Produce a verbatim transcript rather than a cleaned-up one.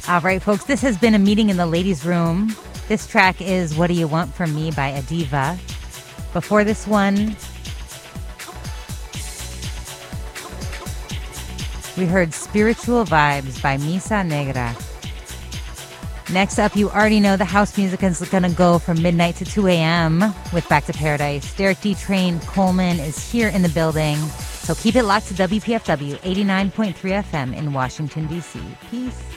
All right, folks, this has been a meeting in the ladies' room. This track is What Do You Want From Me by Adiva. Before this one, we heard Spiritual Vibes by Misa Negra. Next up, you already know the house music is going to go from midnight to two a.m. with Back to Paradise. Derek D. Train Coleman is here in the building. So keep it locked to W P F W eighty-nine point three F M in Washington, D C. Peace.